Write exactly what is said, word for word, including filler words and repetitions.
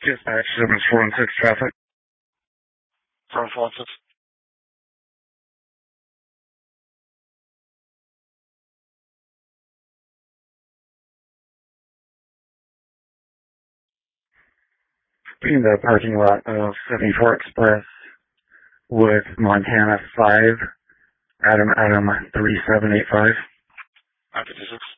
Dispatch seven four one six traffic. seven four one six. In the parking lot of seventy-four Express with Montana five, Adam Adam three seven eight five. nine fifty-six.